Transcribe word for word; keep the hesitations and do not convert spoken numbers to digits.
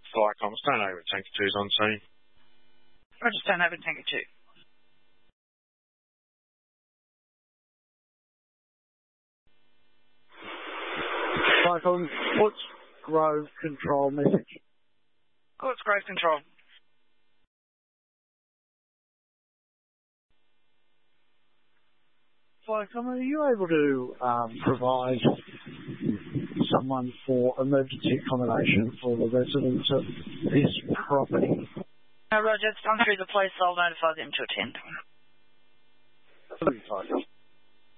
Fire comms, turn over, Tanker two's on scene. Roger, turn over, Tanker two. Fire comms, what's Grove control message? What's Grove control? Fire comm, are you able to um, provide someone for emergency accommodation for the residents of this property? No, Roger, it's gone through the police, so I'll notify them to attend. Fire.